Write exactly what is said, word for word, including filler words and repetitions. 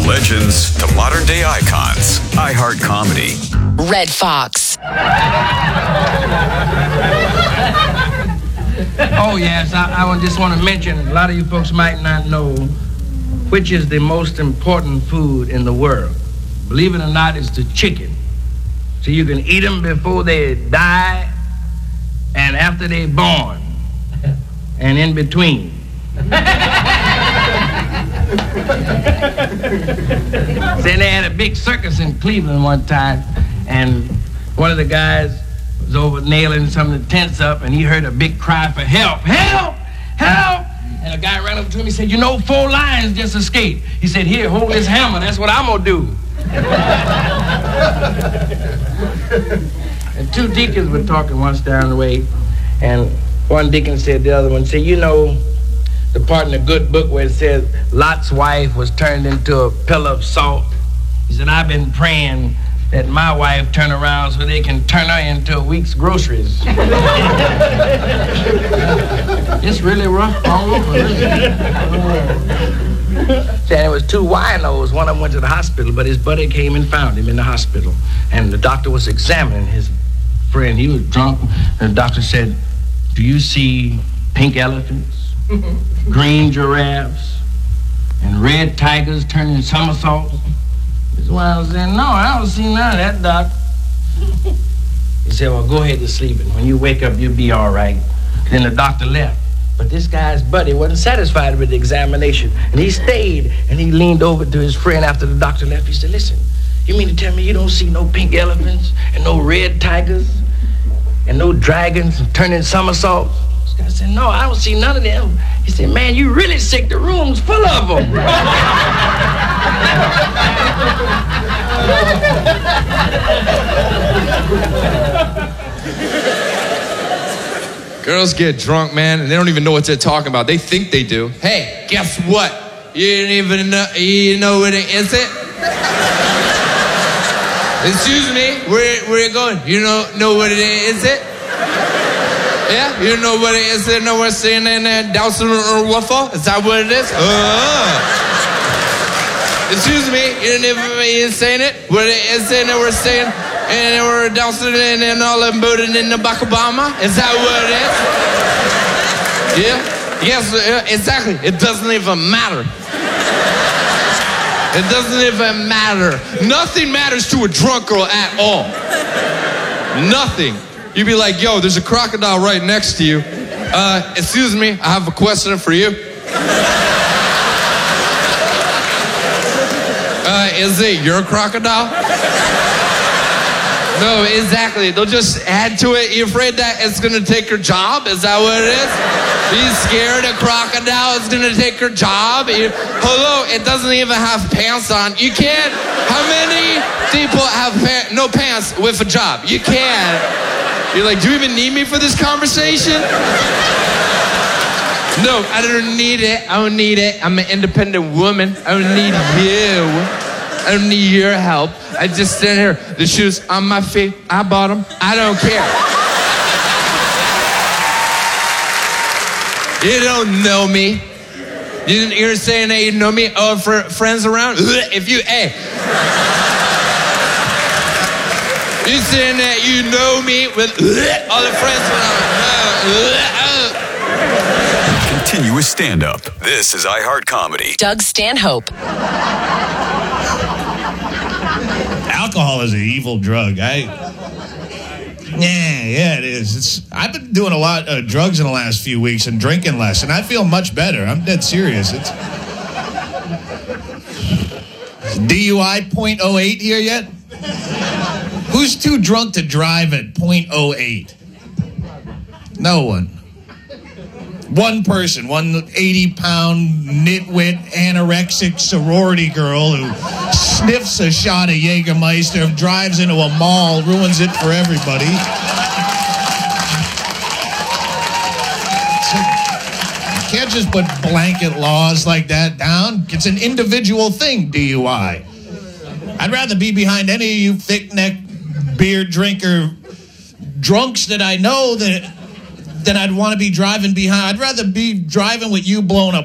legends to modern day icons. iHeart Comedy. Red Fox. Oh, yes, I, I just want to mention, a lot of you folks might not know which is the most important food in the world. Believe it or not, it's the chicken. So you can eat them before they die and after they're born and in between. Then they had a big circus in Cleveland one time, and one of the guys was over nailing some of the tents up, and he heard a big cry for help, help, help. And a guy ran up to him, he said, you know, four lions just escaped. He said, here, hold this hammer, that's what I'm gonna do. And two deacons were talking once down the way, and one deacon said to the other one, say, you know, the part in the good book where it says Lot's wife was turned into a pillar of salt. He said, I've been praying that my wife turn around so they can turn her into a week's groceries. It's really rough all over. And it was two winos. One of them went to the hospital, but his buddy came and found him in the hospital. And the doctor was examining his friend. He was drunk, and the doctor said, do you see pink elephants, green giraffes, and red tigers turning somersaults? This wino said, no, I don't see none of that, doc. He said, well, go ahead to sleep, and when you wake up, you'll be all right. Then the doctor left. But this guy's buddy wasn't satisfied with the examination, and he stayed, and he leaned over to his friend after the doctor left. He said, listen, you mean to tell me you don't see no pink elephants and no red tigers and no dragons turning somersaults? This guy said, no, I don't see none of them. He said, man, you really sick. The room's full of them. Girls get drunk, man, and they don't even know what they're talking about. They think they do. Hey, guess what? You didn't even know, you know what it is it? Excuse me, where, where you going? You know, know what it is it? Yeah, you know what it is it? Know what it's saying in there? Dowson or waffle? Is that what it is? Uh. Excuse me, you didn't even saying it? What it is it that we're saying? And we're dousing it and all them booted in the Barack Obama? Is that what it is? Yeah? Yes, exactly. It doesn't even matter. It doesn't even matter. Nothing matters to a drunk girl at all. Nothing. You'd be like, yo, there's a crocodile right next to you. Uh, excuse me, I have a question for you. Uh, is it your crocodile? No, exactly. They'll just add to it. You afraid that it's gonna take your job? Is that what it is? Are you scared a crocodile is gonna take your job? You, hello, it doesn't even have pants on. You can't. How many people have pa- no pants with a job? You can't. You're like, do you even need me for this conversation? No, I don't need it. I don't need it. I'm an independent woman. I don't need you. I don't need your help. I just stand here. The shoes on my feet. I bought them. I don't care. You don't know me. You, you're saying that you know me? Oh, for friends around? If you, hey. You're saying that you know me with all the friends around? Continuous stand-up. This is iHeart Comedy. Doug Stanhope. Alcohol is an evil drug. I, yeah, yeah, it is. It's. I've been doing a lot of drugs in the last few weeks and drinking less, and I feel much better. I'm dead serious. It's D U I point oh eight here yet? Who's too drunk to drive at point oh eight? No one. One person, one eighty-pound nitwit anorexic sorority girl who sniffs a shot of Jägermeister, drives into a mall, ruins it for everybody. So, you can't just put blanket laws like that down. It's an individual thing, D U I. I'd rather be behind any of you thick-necked beer drinker drunks that I know that... then I'd want to be driving behind. I'd rather be driving with you blowing a